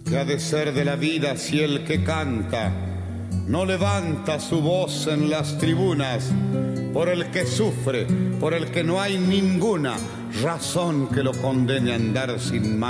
¿Qué ha de ser de la vida si el que canta no levanta su voz en las tribunas? Por el que sufre, por el que no hay ninguna razón que lo condene a andar sin manos.